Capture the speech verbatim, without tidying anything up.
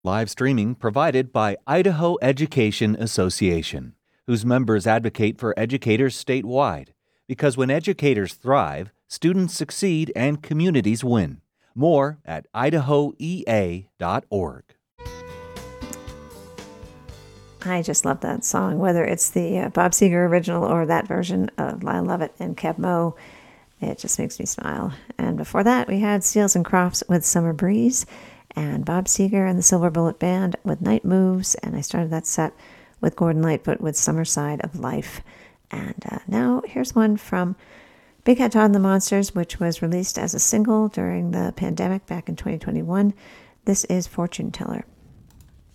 Live streaming provided by Idaho Education Association, whose members advocate for educators statewide. Because when educators thrive, students succeed and communities win. More at idaho e a dot org. I just love that song, whether it's the uh, Bob Seger original or that version of Lyle Lovett and Kev Moe. It just makes me smile. And before that, we had Seals and Crofts with Summer Breeze, and Bob Seger and the Silver Bullet Band with Night Moves. And I started that set with Gordon Lightfoot with Summer Side of Life. And uh, now here's one from Big Cat Todd and the Monsters, which was released as a single during the pandemic back in twenty twenty-one. This is Fortune Teller.